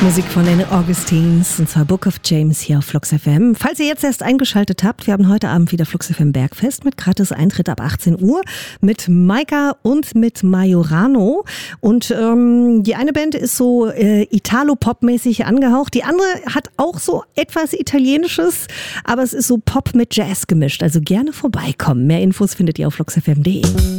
Musik von den Augustines, und zwar Book of James hier auf Flux FM. Falls ihr jetzt erst eingeschaltet habt, wir haben heute Abend wieder Flux FM Bergfest mit gratis Eintritt ab 18 Uhr mit Maika und mit Majorano. Und die eine Band ist so Italo-Pop-mäßig angehaucht, die andere hat auch so etwas Italienisches, aber es ist so Pop mit Jazz gemischt. Also gerne vorbeikommen. Mehr Infos findet ihr auf fluxfm.de.